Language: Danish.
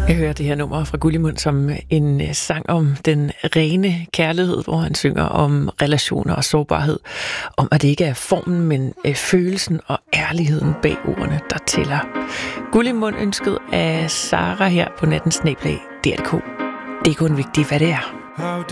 Jeg hører det her nummer fra Gullimund som en sang om den rene kærlighed, hvor han synger om relationer og sårbarhed. Om at det ikke er formen, men følelsen og ærligheden bag ordene, der tæller. Gullimund ønsket af Sara her på nattens snabel.dk. Det er kun vigtigt, hvad det er.